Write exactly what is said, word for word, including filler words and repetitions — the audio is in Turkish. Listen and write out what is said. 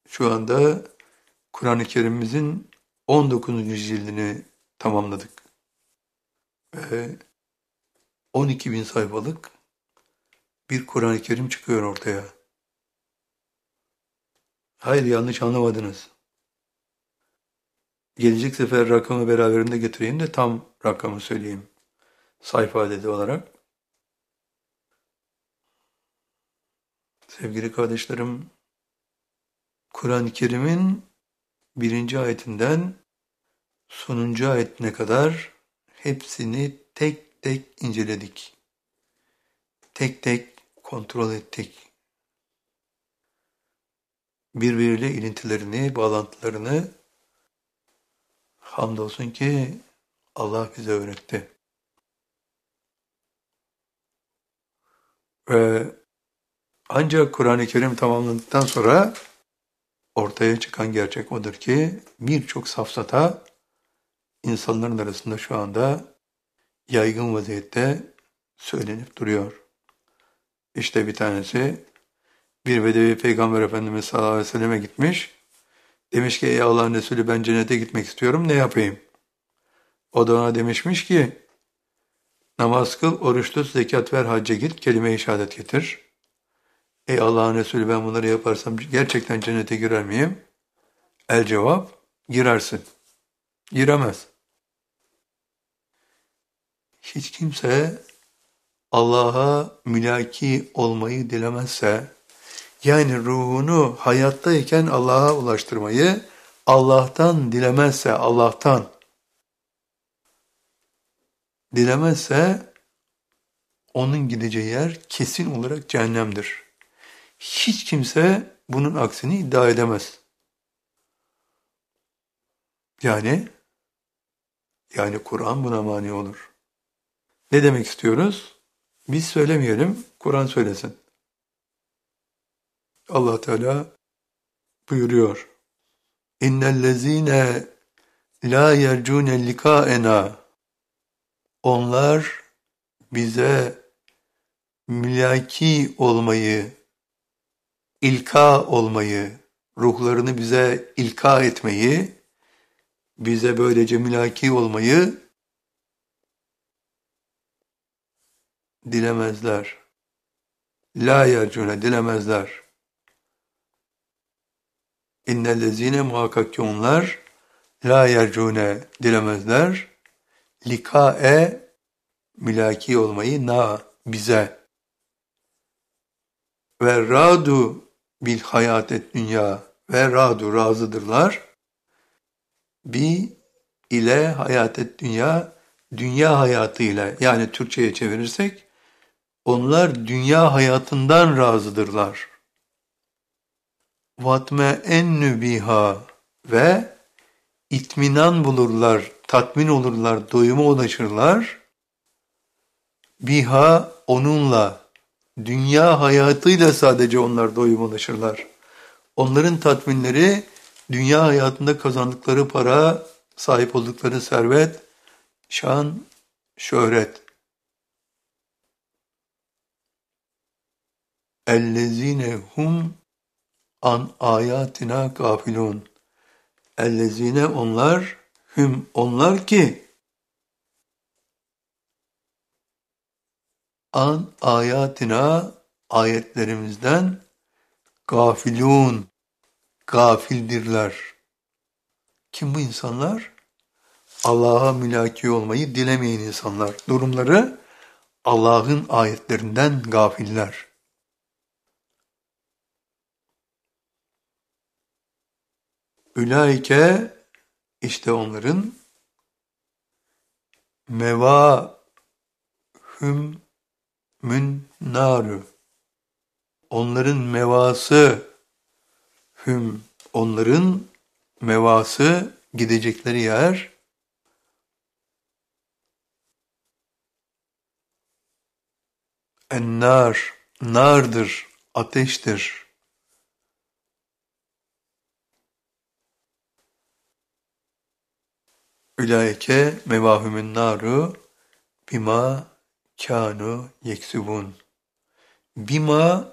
Şu anda Kur'an-ı Kerim'imizin on dokuzuncu cildini tamamladık. Ve on iki bin sayfalık bir Kur'an-ı Kerim çıkıyor ortaya. Hayır, yanlış anlamadınız. Gelecek sefer rakamı beraberinde getireyim de tam rakamı söyleyeyim. Sayfa adedi olarak. Sevgili kardeşlerim, Kur'an-ı Kerim'in birinci ayetinden sonuncu ayetine kadar hepsini tek tek inceledik. Tek tek kontrol ettik. Birbiriyle ilintilerini, bağlantılarını hamdolsun ki Allah bize öğretti. Ve ancak Kur'an-ı Kerim tamamlandıktan sonra ortaya çıkan gerçek odur ki birçok safsata insanların arasında şu anda yaygın vaziyette söylenip duruyor. İşte bir tanesi, bir bedevi Peygamber Efendimiz sallallahu aleyhi ve selleme gitmiş. Demiş ki ey Allah'ın Resulü, ben cennete gitmek istiyorum, ne yapayım? O da ona demişmiş ki namaz kıl, oruç tut, zekat ver, hacca git, kelime-i şehadet getir. Ey Allah'ın Resulü, ben bunları yaparsam gerçekten cennete girer miyim? El cevap, girersin. Giremez. Hiç kimse Allah'a mülaki olmayı dilemezse, yani ruhunu hayattayken Allah'a ulaştırmayı Allah'tan dilemezse, Allah'tan dilemezse onun gideceği yer kesin olarak cehennemdir. Hiç kimse bunun aksini iddia edemez. Yani, yani Kur'an buna mani olur. Ne demek istiyoruz? Biz söylemeyelim, Kur'an söylesin. Allah Teala buyuruyor. İnnellezîne lâ yercûne likâenâ. Onlar bize mülaki olmayı, ilka olmayı, ruhlarını bize ilka etmeyi, bize böylece mülaki olmayı dilemezler. La yercune, dilemezler. İnnellezine, muhakkak ki onlar, la yercune, dilemezler. Likae, mülaki olmayı, na, bize. Ve radu bil hayatet dünya, ve radu, razıdırlar. Bi ile hayatet dünya, dünya hayatıyla, yani Türkçe'ye çevirirsek, onlar dünya hayatından razıdırlar. Vatme ennü biha, ve itminan bulurlar, tatmin olurlar, doyuma ulaşırlar. Biha, onunla, dünya hayatıyla sadece onlar doyuma ulaşırlar. Onların tatminleri, dünya hayatında kazandıkları para, sahip oldukları servet, şan, şöhret. Ellezine hum an ayatina gafilun. Ellezine, onlar, hüm, onlar ki an ayatina, ayetlerimizden gafilun, gafildirler. Kim bu insanlar? Allah'a mülaki olmayı dilemeyen insanlar. Durumları Allah'ın ayetlerinden gafiller. Ülaike, işte onların meva hüm mün naru. Onların mevası hüm, onların mevası, gidecekleri yer ennar, nardır, ateştir. Ülaike mevahümün naru bima kânu yeksubun. Bima,